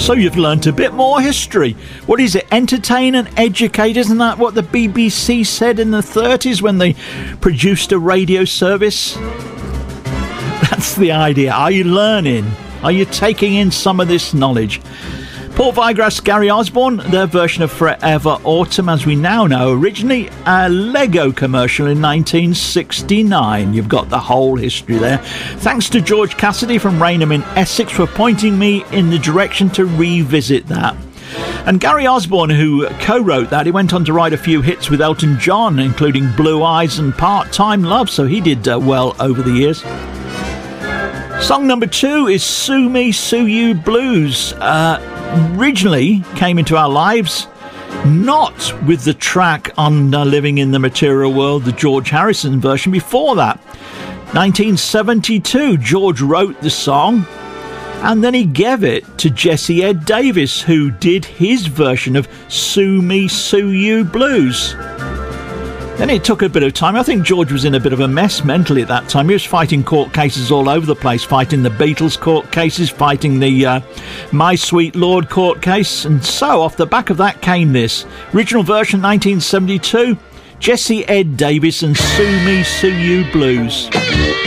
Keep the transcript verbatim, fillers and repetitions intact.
So you've learnt a bit more history. What is it? Entertain and educate. Isn't that what the B B C said in the thirties when they produced a radio service? That's the idea. Are you learning? Are you taking in some of this knowledge? Paul Vigrass, Gary Osborne, their version of Forever Autumn, as we now know, originally a Lego commercial in nineteen sixty-nine. You've got the whole history there. Thanks to George Cassidy from Rainham in Essex for pointing me in the direction to revisit that. And Gary Osborne, who co-wrote that, he went on to write a few hits with Elton John, including Blue Eyes and Part-Time Love, so he did uh, well over the years. Song number two is Sue Me, Sue You Blues. Uh, originally came into our lives not with the track on uh, Living in the Material World, the George Harrison version. Before that, nineteen seventy-two, George wrote the song and then he gave it to Jesse Ed Davis, who did his version of Sue Me, Sue You Blues. Then it took a bit of time. I think George was in a bit of a mess mentally at that time. He was fighting court cases all over the place, fighting the Beatles court cases, fighting the uh, My Sweet Lord court case. And so off the back of that came this. Original version nineteen seventy-two, Jesse Ed Davis and Sue Me, Sue You Blues.